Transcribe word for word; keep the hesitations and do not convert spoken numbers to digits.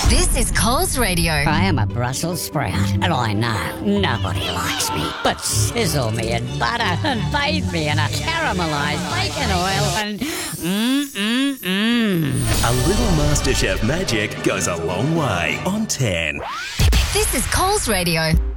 This is Coles Radio. I am a Brussels sprout, and I know nobody likes me. But sizzle me in butter and bathe me in a caramelised bacon oil and mmm-mmm-mmm. A little MasterChef magic goes a long way on ten. This is Coles Radio.